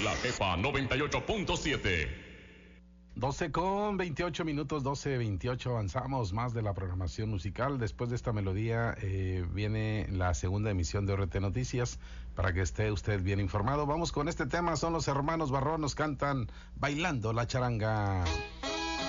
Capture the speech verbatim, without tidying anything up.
La Jefa noventa y ocho punto siete. doce con veintiocho minutos, doce veintiocho, avanzamos más de la programación musical. Después de esta melodía eh, viene la segunda emisión de O R T Noticias para que esté usted bien informado. Vamos con este tema, son los hermanos Barrón, nos cantan Bailando la Charanga.